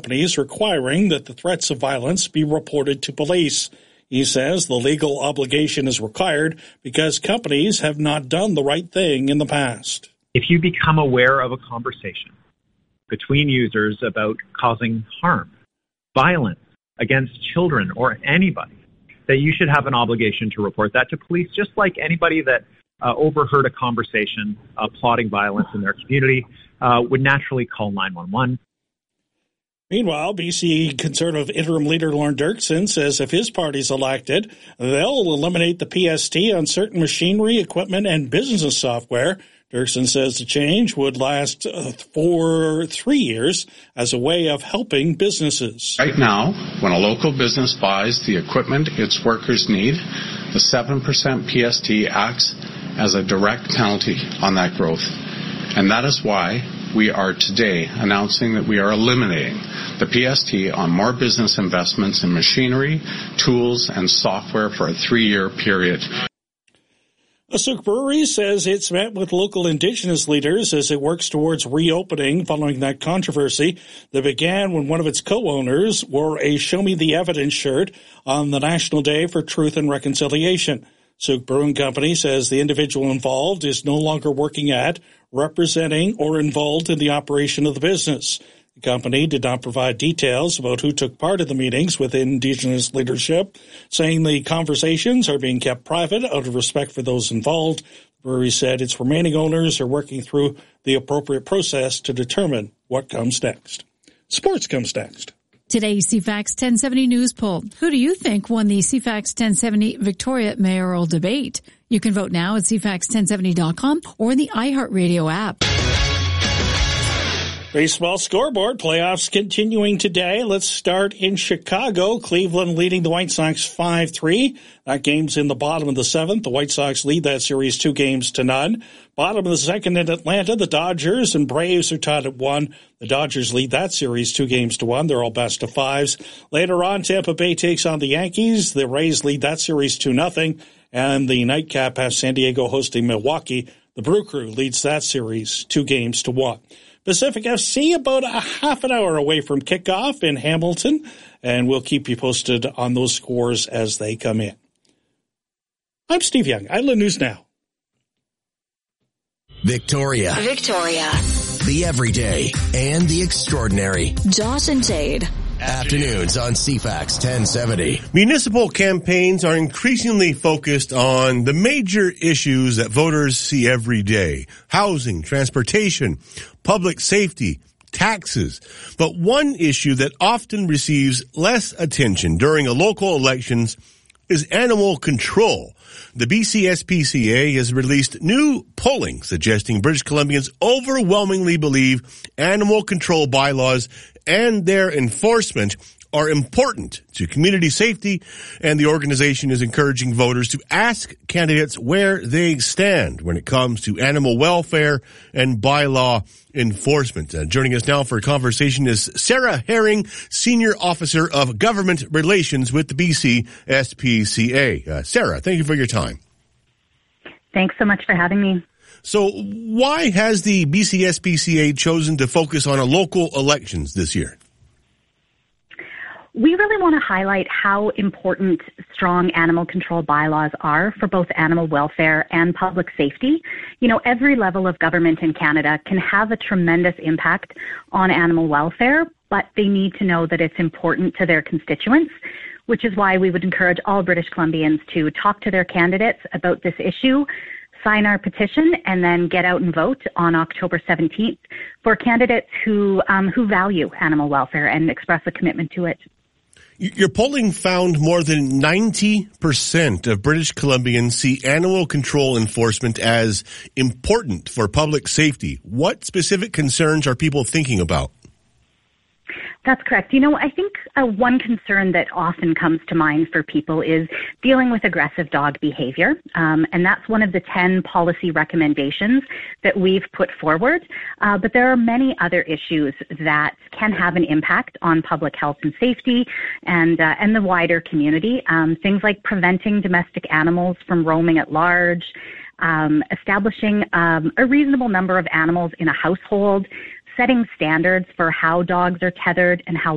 companies requiring that the threats of violence be reported to police. He says the legal obligation is required because companies have not done the right thing in the past. If you become aware of a conversation between users about causing harm, violence against children or anybody, that you should have an obligation to report that to police, just like anybody that overheard a conversation plotting violence in their community would naturally call 911. Meanwhile, BC Conservative Interim Leader Lorne Dirksen says if his party's elected, they'll eliminate the PST on certain machinery, equipment, and business software. Dirksen says the change would last for 3 years as a way of helping businesses. Right now, when a local business buys the equipment its workers need, the 7% PST acts as a direct penalty on that growth. And that is why we are today announcing that we are eliminating the PST on more business investments in machinery, tools, and software for a 3-year period. Suk Brewery says it's met with local Indigenous leaders as it works towards reopening following that controversy that began when one of its co-owners wore a Show Me the Evidence shirt on the National Day for Truth and Reconciliation. Suk Brewing Company says the individual involved is no longer working at, representing, or involved in the operation of the business. The company did not provide details about who took part in the meetings with Indigenous leadership, saying the conversations are being kept private out of respect for those involved. The brewery said its remaining owners are working through the appropriate process to determine what comes next. Sports comes next. Today's CFAX 1070 News poll. Who do you think won the CFAX 1070 Victoria mayoral debate? You can vote now at CFAX1070.com or in the iHeartRadio app. Baseball scoreboard, playoffs continuing today. Let's start in Chicago. Cleveland leading the White Sox 5-3. That game's in the bottom of the 7th. The White Sox lead that series 2-0. Bottom of the 2nd in Atlanta, the Dodgers and Braves are tied at 1. The Dodgers lead that series 2-1. They're all best of 5s. Later on, Tampa Bay takes on the Yankees. The Rays lead that series 2-0. And the nightcap has San Diego hosting Milwaukee. The Brew Crew leads that series 2-1. Pacific FC about a half an hour away from kickoff in Hamilton, and we'll keep you posted on those scores as they come in. I'm Steve Young, Island News Now. Victoria. The everyday and the extraordinary. Josh and Jade. Afternoons on CFAX 1070. Municipal campaigns are increasingly focused on the major issues that voters see every day. Housing, transportation, public safety, taxes. But one issue that often receives less attention during a local elections is animal control. The BC SPCA has released new polling suggesting British Columbians overwhelmingly believe animal control bylaws and their enforcement are important to community safety, and the organization is encouraging voters to ask candidates where they stand when it comes to animal welfare and bylaw enforcement. Joining us now for a conversation is Sarah Herring, Senior Officer of Government Relations with the BC SPCA. Sarah, thank you for your time. Thanks so much for having me. So why has the BC SPCA chosen to focus on local elections this year? We really want to highlight how important strong animal control bylaws are for both animal welfare and public safety. You know, every level of government in Canada can have a tremendous impact on animal welfare, but they need to know that it's important to their constituents, which is why we would encourage all British Columbians to talk to their candidates about this issue, sign our petition, and then get out and vote on October 17th for candidates who value animal welfare and express a commitment to it. Your polling found more than 90% of British Columbians see animal control enforcement as important for public safety. What specific concerns are people thinking about? That's correct. You know, I think one concern that often comes to mind for people is dealing with aggressive dog behavior. And that's one of the 10 policy recommendations that we've put forward. But there are many other issues that can have an impact on public health and safety and the wider community. Things like preventing domestic animals from roaming at large, establishing a reasonable number of animals in a household, setting standards for how dogs are tethered and how